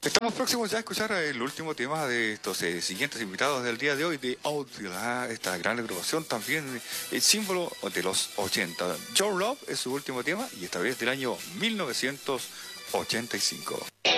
Estamos próximos ya a escuchar el último tema de estos siguientes invitados del día de hoy de Outlaw, esta gran agrupación, también el símbolo de los 80. Your Love es su último tema y esta vez del año 1985.